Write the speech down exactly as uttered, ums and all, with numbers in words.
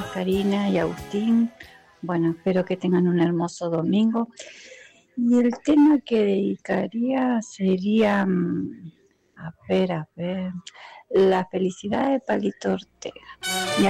Karina y Agustín. Bueno, espero que tengan un hermoso domingo. Y el tema que dedicaría sería, mm, a ver, a ver, la felicidad de Palito Ortega. Y